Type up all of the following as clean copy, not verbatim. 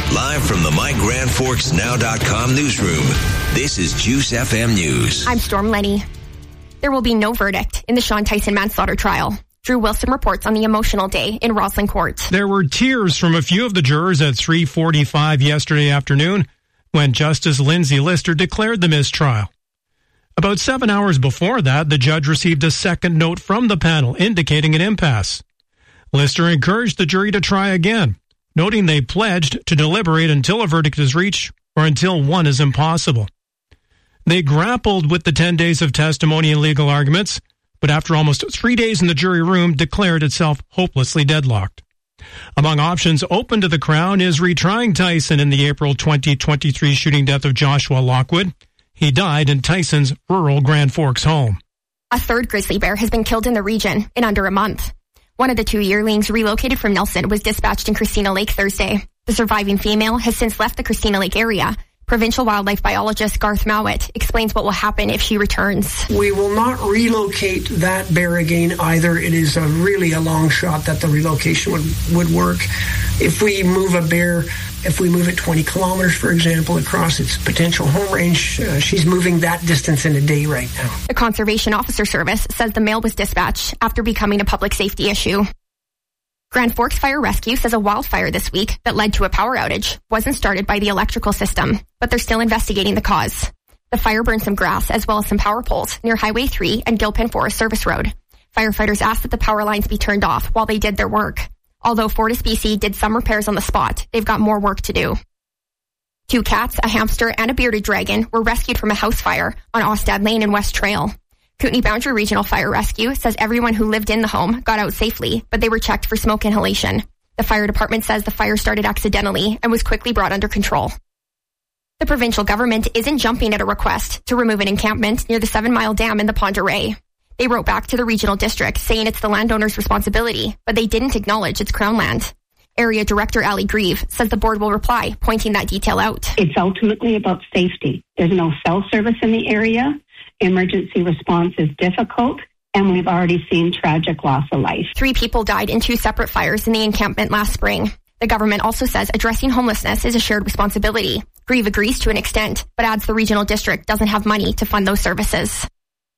Live from the MyGrandForksNow.com newsroom, this is Juice FM News. I'm Storm Lenny. There will be no verdict in the Sean Tyson manslaughter trial. Drew Wilson reports on the emotional day in Roslyn Court. There were tears from a few of the jurors at 3:45 yesterday afternoon when Justice Lindsay Lister declared the mistrial. About 7 hours before that, the judge received a second note from the panel indicating an impasse. Lister encouraged the jury to try again, noting they pledged to deliberate until a verdict is reached or until one is impossible. They grappled with the 10 days of testimony and legal arguments, but after almost 3 days in the jury room, declared itself hopelessly deadlocked. Among options open to the Crown is retrying Tyson in the April 2023 shooting death of Joshua Lockwood. He died in Tyson's rural Grand Forks home. A third grizzly bear has been killed in the region in under a month. One of the 2 yearlings relocated from Nelson was dispatched in Christina Lake Thursday. The surviving female has since left the Christina Lake area. Provincial wildlife biologist Garth Mowat explains what will happen if she returns. We will not relocate that bear again either. It is really a long shot that the relocation would work. If we move a bear, if we move it 20 kilometers, for example, across its potential home range, she's moving that distance in a day right now. The Conservation Officer Service says the male was dispatched after becoming a public safety issue. Grand Forks Fire Rescue says a wildfire this week that led to a power outage wasn't started by the electrical system, but they're still investigating the cause. The fire burned some grass as well as some power poles near Highway 3 and Gilpin Forest Service Road. Firefighters asked that the power lines be turned off while they did their work. Although Fortis BC did some repairs on the spot, they've got more work to do. 2 cats, a hamster, and a bearded dragon were rescued from a house fire on Ostad Lane in West Trail. Kootenay Boundary Regional Fire Rescue says everyone who lived in the home got out safely, but they were checked for smoke inhalation. The fire department says the fire started accidentally and was quickly brought under control. The provincial government isn't jumping at a request to remove an encampment near the 7 Mile Dam in the Pend Oreille. They wrote back to the regional district saying it's the landowner's responsibility, but they didn't acknowledge it's Crown land. Area Director Ali Grieve says the board will reply, pointing that detail out. It's ultimately about safety. There's no cell service in the area. Emergency response is difficult, and we've already seen tragic loss of life. 3 people died in 2 separate fires in the encampment last spring. The government also says addressing homelessness is a shared responsibility. Grieve agrees to an extent, but adds the regional district doesn't have money to fund those services.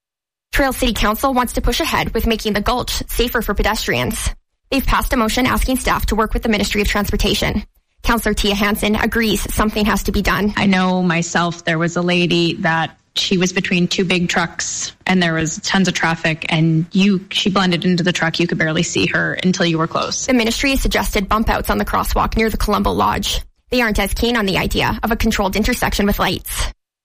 Trail City Council wants to push ahead with making the Gulch safer for pedestrians. They've passed a motion asking staff to work with the Ministry of Transportation. Councillor Tia Hansen agrees something has to be done. I know myself, there was a lady that she was between 2 big trucks and there was tons of traffic and she blended into the truck. You could barely see her until you were close. The ministry has suggested bump outs on the crosswalk near the Colombo Lodge. They aren't as keen on the idea of a controlled intersection with lights.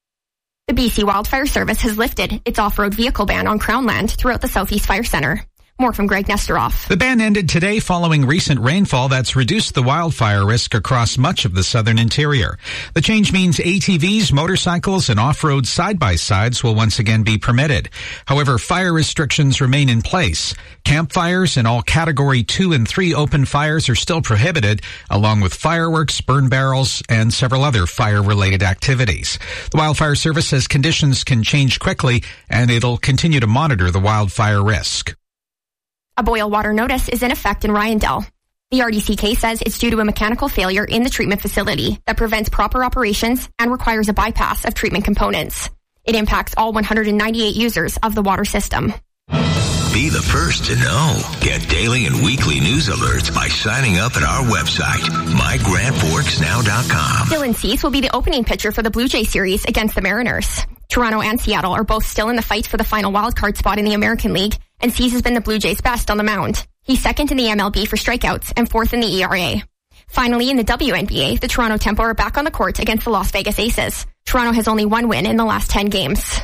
The BC Wildfire Service has lifted its off-road vehicle ban on Crown land throughout the Southeast Fire Centre. More from Greg Nesteroff. The ban ended today following recent rainfall that's reduced the wildfire risk across much of the southern interior. The change means ATVs, motorcycles, and off-road side-by-sides will once again be permitted. However, fire restrictions remain in place. Campfires and all Category 2 and 3 open fires are still prohibited, along with fireworks, burn barrels, and several other fire-related activities. The Wildfire Service says conditions can change quickly, and it'll continue to monitor the wildfire risk. A boil water notice is in effect in Ryandale. The RDCK says it's due to a mechanical failure in the treatment facility that prevents proper operations and requires a bypass of treatment components. It impacts all 198 users of the water system. Be the first to know. Get daily and weekly news alerts by signing up at our website, MyGrandForksNow.com. Dylan Cease will be the opening pitcher for the Blue Jay series against the Mariners. Toronto and Seattle are both still in the fight for the final wildcard spot in the American League, and Cease has been the Blue Jays' best on the mound. He's second in the MLB for strikeouts and 4th in the ERA. Finally, in the WNBA, the Toronto Tempo are back on the court against the Las Vegas Aces. Toronto has only 1 win in the last 10 games.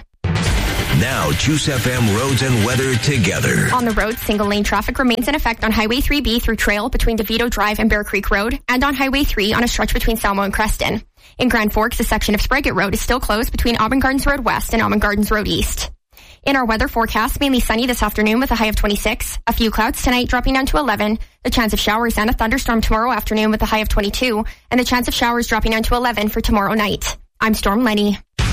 Now, Juice FM roads and weather together. On the road, single-lane traffic remains in effect on Highway 3B through Trail between DeVito Drive and Bear Creek Road, and on Highway 3 on a stretch between Salmo and Creston. In Grand Forks, a section of Spraggett Road is still closed between Auburn Gardens Road West and Auburn Gardens Road East. In our weather forecast, mainly sunny this afternoon with a high of 26. A few clouds tonight dropping down to 11. The chance of showers and a thunderstorm tomorrow afternoon with a high of 22. And the chance of showers dropping down to 11 for tomorrow night. I'm Storm Lenny.